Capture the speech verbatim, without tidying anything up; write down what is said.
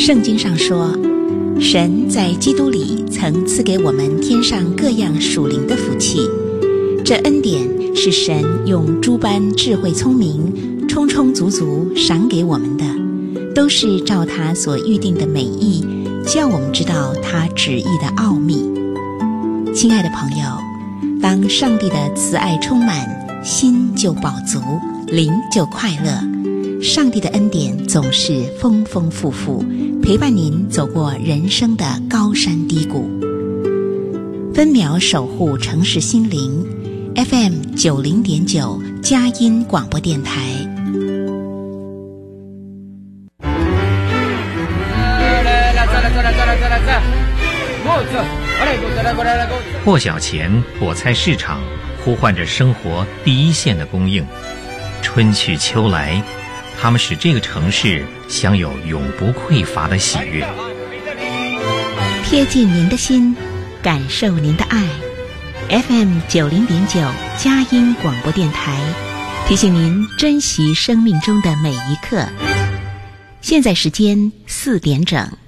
圣经上说，神在基督里曾赐给我们天上各样属灵的福气，这恩典是神用诸般智慧聪明充充足足赏给我们的，都是照他所预定的美意，叫我们知道他旨意的奥秘。亲爱的朋友，当上帝的慈爱充满，心就饱足，灵就快乐。上帝的恩典总是丰丰富富，陪伴您走过人生的高山低谷。分秒守护城市心灵 F M 九零点九佳音广播电台。 破晓前，我猜市场呼唤着生活第一线的供应。春去秋来，它们使这个城市享有永不匮乏的喜悦。 贴近您的心，感受您的爱。F M 九零点九佳音广播电台，提醒您珍惜生命中的每一刻。现在时间四点整。